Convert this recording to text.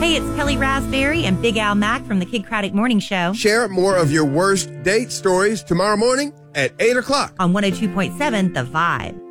Hey, it's Kelly Raspberry and Big Al Mack from the Kid Craddock Morning Show. Share more of your worst date stories tomorrow morning at 8 o'clock on 102.7 The Vibe.